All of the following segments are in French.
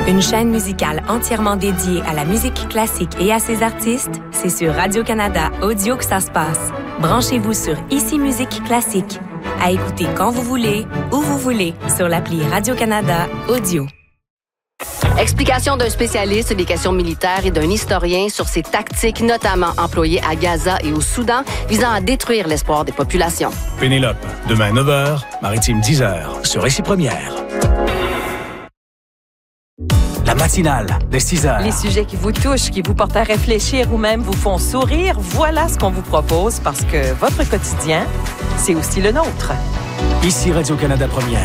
Une chaîne musicale entièrement dédiée à la musique classique et à ses artistes, c'est sur Radio-Canada Audio que ça se passe. Branchez-vous sur Ici Musique Classique. À écouter quand vous voulez, où vous voulez, sur l'appli Radio-Canada Audio. Explication d'un spécialiste des questions militaires et d'un historien sur ces tactiques notamment employées à Gaza et au Soudan visant à détruire l'espoir des populations. Pénélope, demain 9h, Maritime 10h, sur Récit Première. La matinale de 6h. Les sujets qui vous touchent, qui vous portent à réfléchir ou même vous font sourire, voilà ce qu'on vous propose parce que votre quotidien, c'est aussi le nôtre. Ici Radio-Canada Première.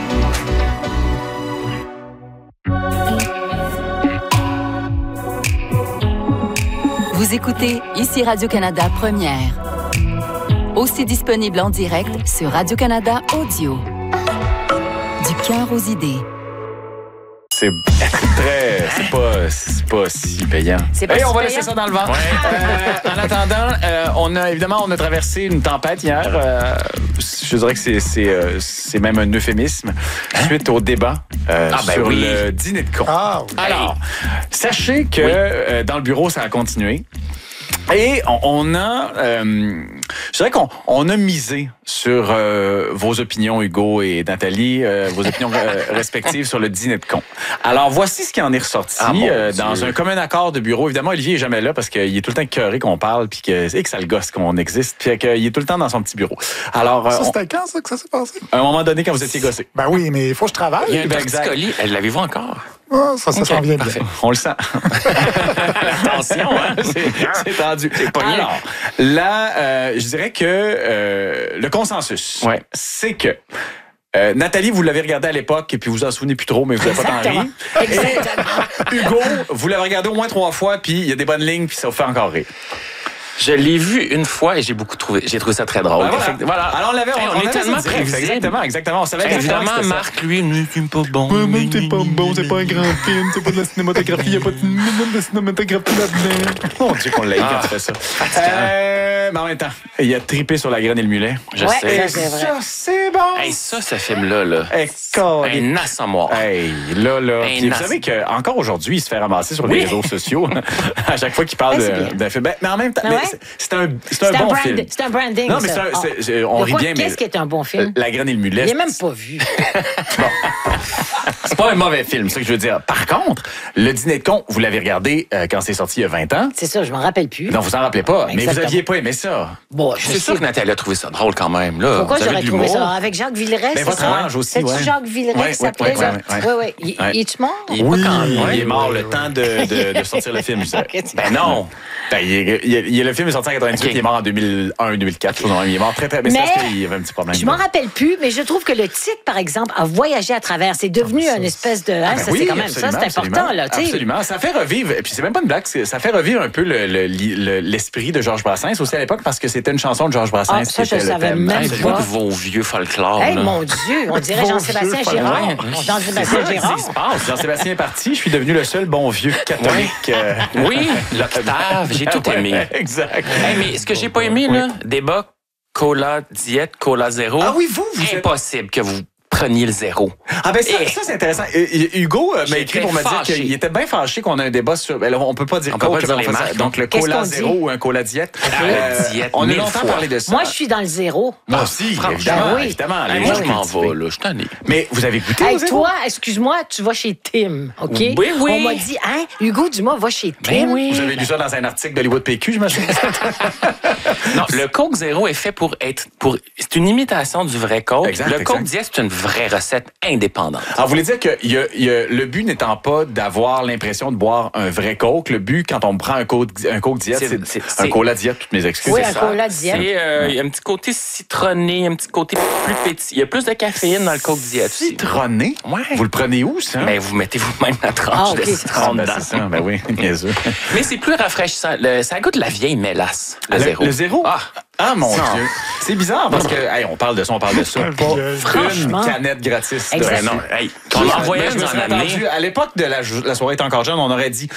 Vous écoutez Ici Radio-Canada Première. Aussi disponible en direct sur Radio-Canada Audio. Du cœur aux idées. C'est pas si payant. C'est pas on si va payant. laisser ça dans le vent. En attendant, on a traversé une tempête hier. Je dirais que c'est même un euphémisme suite au débat sur le dîner de con. Alors, sachez que dans le bureau, ça a continué. Et on a, je dirais qu'on a misé sur vos opinions, Hugo et Nathalie, vos opinions respectives sur le dîner de con. Alors, voici ce qui en est ressorti dans un commun accord de bureau. Évidemment, Olivier est jamais là parce qu'il est tout le temps écœuré qu'on parle puis que ça le gosse qu'on existe puis qu'il est tout le temps dans son petit bureau. Alors, ça, c'était quand, ça, que ça s'est passé? À un moment donné, quand vous étiez gossé. Ben oui, mais il faut que je travaille. Il y a un torticolis. L'avez-vous encore? Ah, ça s'en vient bien. On le sent. Attention, hein? C'est tendu. Alors, là, je dirais que le consensus, c'est que Nathalie, vous l'avez regardé à l'époque et puis vous en souvenez plus trop, mais vous n'avez pas tant ri. Exactement. Hugo, vous l'avez regardé au moins 3 fois, puis il y a des bonnes lignes, puis ça vous fait encore rire. Je l'ai vu une fois et j'ai trouvé ça très drôle. Voilà. Alors on est tellement prévisible. Exactement. On savait évidemment, Marc, lui, c'est pas bon. Même t'es pas bon, c'est pas un grand film, c'est pas de la cinématographie, il n'y a pas de minute de cinématographie là-dedans. Mon Dieu qu'on l'a eu quand tu fais ça. Mais en même temps, il a trippé sur la graine et le mulet. Je sais. Ça, c'est bon. Hey, ça film-là, un assommoir. Hey, là. Puis vous savez qu'encore aujourd'hui, il se fait ramasser sur les réseaux sociaux à chaque fois qu'il parle d'un film. Mais en même temps, c'est un bon film. C'est un branding. Non, mais on rit bien, mais qu'est-ce qui est un bon film? La graine et le mulet. Je l'ai même pas vu. Bon. C'est pas un mauvais film, c'est ce que je veux dire. Par contre, le dîner de con, vous l'avez regardé quand c'est sorti il y a 20 ans. C'est ça, je m'en rappelle plus. Non, vous en rappelez pas, mais vous Exactement. aviez pas aimé ça. Bon, c'est sûr que Nathalie a trouvé ça drôle quand même. Là. Pourquoi j'aurais trouvé ça? Avec Jacques Villeray, c'est votre âge aussi, C'est-tu Jacques Villeray qui s'appelait? Oui. Il est mort? Il est mort le temps de sortir le film. Ben non. Le film est sorti en 98, il est mort en 2001-2004. Il est mort très, mais c'est parce qu'il y avait un petit problème. Je m'en rappelle plus, mais je trouve que le titre, par exemple, a voyagé à travers. C'est devenu une espèce de... ça, c'est quand même ça, c'est important. Là, absolument. Ça fait revivre, et puis c'est même pas une blague, ça fait revivre un peu l'esprit de Georges Brassens aussi à l'époque, parce que c'était une chanson de Georges Brassens. Ça, je savais même pas. Vos vieux folklore. Hey, mon Dieu, on dirait Jean-Sébastien Girard. Jean-Sébastien Girard. Jean-Sébastien est parti, je suis devenu le seul bon vieux catholique. Oui, l'octave, j'ai tout aimé. Exact. Mais ce que j'ai pas aimé, là, débat cola diète, cola zéro. Ah oui, vous impossible que vous preniez le zéro. Ah ben ça c'est intéressant. Hugo m'a écrit pour me dire qu'il était bien fâché qu'on a un débat sur... Ben là, on peut pas dire coke, les marques, donc le cola zéro ou un cola diète. On a longtemps parlé de ça. Moi, je suis dans le zéro. Moi aussi, évidemment. Moi, je m'en vais, là. Je t'en ai. Mais vous avez goûté au zéro? Toi, excuse-moi, tu vas chez Tim, OK? Oui. On m'a dit, Hugo Dumas va chez Tim. Vous avez lu ça dans un article d'Hollywood PQ, j'imagine? Non, le Coke zéro est fait pour être... C'est une imitation du vrai Coke. Le Coke diète, c'est une vraie recette indépendante. Alors, vous voulez dire que le but n'étant pas d'avoir l'impression de boire un vrai Coke, le but, quand on prend un Coke diète, c'est un cola diète, toutes mes excuses. Oui, un cola diète. Il y a un petit côté citronné, un petit côté plus petit. Il y a plus de caféine dans le Coke diète. Citronné? Ouais. Vous le prenez où, ça? Ben, vous mettez vous-même la tranche de citron dedans. C'est ça, ben oui, bien sûr. Mais c'est plus rafraîchissant. Ça goûte la vieille mélasse, le zéro. Le zéro? Ah, mon Dieu. C'est bizarre parce que, on parle de ça. Franchement. Une canette gratis. On en voyait dans l'année. À l'époque de la soirée est encore jeune, on aurait dit,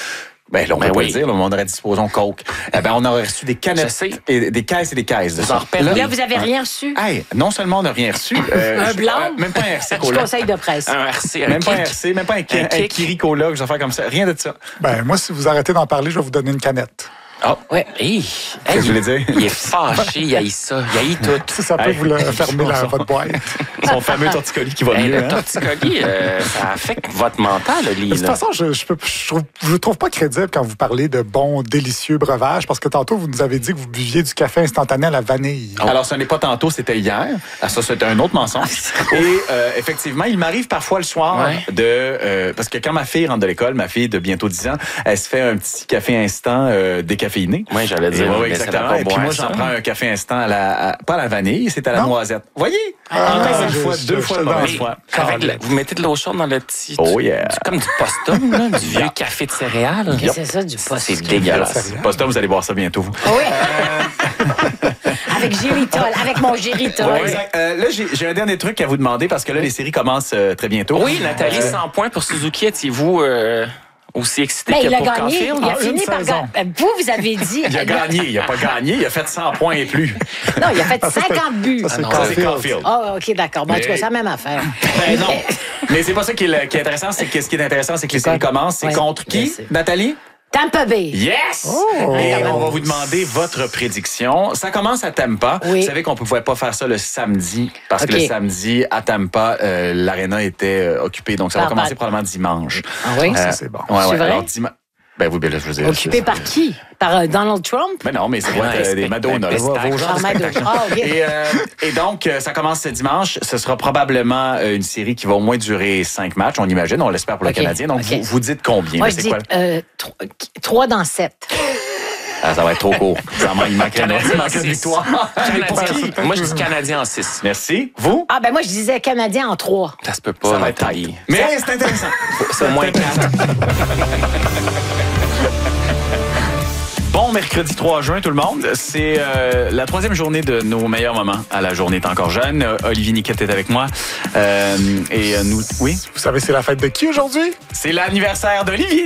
Ben là, on peut pas le dire, là, on aurait dit, supposons, Coke. On aurait reçu des canettes, et des caisses de ça. Là, vous avez rien reçu? Hey, non seulement on n'a rien reçu. Un blanc? Même pas un RC Cola. Conseil de presse. Un RC, même pas un RC, même pas un Kiri Cola, que je vais faire comme ça. Rien de ça. Ben, moi, si vous arrêtez d'en parler, je vais vous donner une canette. Ah, ouais. Qu'est-ce que je voulais dire? Il est fâché, il haït ça. Il haït tout. Ça peut vous fermer votre boîte. Son fameux torticolis qui va mieux. Le torticolis, ça affecte votre mental, Lily. De toute façon, je ne trouve pas crédible quand vous parlez de bons, délicieux breuvages, parce que tantôt, vous nous avez dit que vous buviez du café instantané à la vanille. Alors, ce n'est pas tantôt, c'était hier. Ça, c'était un autre mensonge. Et effectivement, il m'arrive parfois le soir parce que quand ma fille rentre de l'école, ma fille de bientôt 10 ans, elle se fait un petit café instant décaféiné. Oui, j'allais dire. Oui, exactement. Et puis moi, j'en prends un café instant pas à la vanille, c'est à la noisette. Voyez? Encore une fois, 2 fois de mauvaise foi. Vous mettez de l'eau chaude dans le petit... Oh yeah! Comme du postum, là, du vieux café de céréales. Qu'est-ce que c'est ça, du postum? C'est dégueulasse. Postum, vous allez boire ça bientôt. Oui. Avec Géritol, avec mon Géritol. Oui, exact. Là, j'ai un dernier truc à vous demander parce que là, les séries commencent très bientôt. Oui, Nathalie, 100 points pour Suzuki. Étiez-vous aussi excité que pour Caulfield? Il a fini par gagner. Vous avez dit... Il a gagné. Il n'a pas gagné. Il a fait 100 points et plus. Non, il a fait 50 buts. Ça, c'est Caulfield. Ah, OK, d'accord. Bon, en tout cas, c'est la même affaire. Ben non. Mais c'est pas ça qui est intéressant. C'est que ce qui est intéressant, c'est que les séries commencent. C'est contre qui, Nathalie? Tampa Bay. Yes! Et on va vous demander votre prédiction. Ça commence à Tampa. Oui. Vous savez qu'on ne pouvait pas faire ça le samedi parce que le samedi, à Tampa, l'aréna était occupée. Donc, ça va commencer probablement dimanche. Ah oui? Ça, c'est bon. C'est vrai? Alors, ben oui, ben là, je veux dire. Occupé par qui? Par Donald Trump? Ben non, mais c'est des Madonna. Vos gens et donc, ça commence ce dimanche. Ce sera probablement une série qui va au moins durer 5 matchs, on imagine. On l'espère pour le Canadien. Donc, vous dites combien? Moi, je dis 3 dans 7. Ah, ça va être trop court. Il manquerait une victoire. Moi, je dis Canadien en 6. Merci. Vous? Ah, ben moi, je disais Canadien en 3. Ça se peut pas, Nathalie. Mais c'est intéressant. C'est au moins 4. Bon mercredi 3 juin, tout le monde. C'est la 3e journée de nos meilleurs moments à La Journée est encore jeune. Olivier Niquette est avec moi. Et nous... Oui? Vous savez, c'est la fête de qui aujourd'hui? C'est l'anniversaire d'Olivier